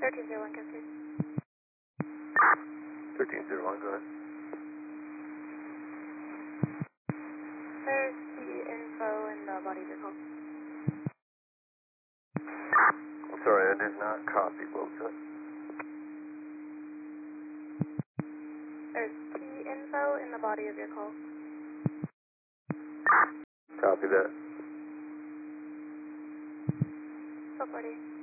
1301, Cascade. 1301, go ahead. There's the info in the body of your call. I'm sorry, I did not copy. What was that? There's T info in the body of your call. Copy that. So 40.